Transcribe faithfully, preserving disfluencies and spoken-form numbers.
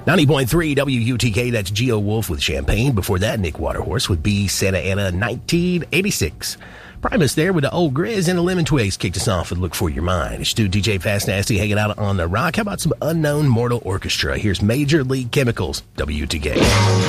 ninety point three W U T K, that's Geo Wolf with Champagne. Before that, Nick Waterhorse with B Santa Ana nineteen eighty-six. Primus there with the Old Grizz and the Lemon Twigs kicked us off with Look For Your Mind. It's Stu D J Fast Nasty hanging out on the rock. How about some Unknown Mortal Orchestra? Here's Major League Chemicals, W U T K.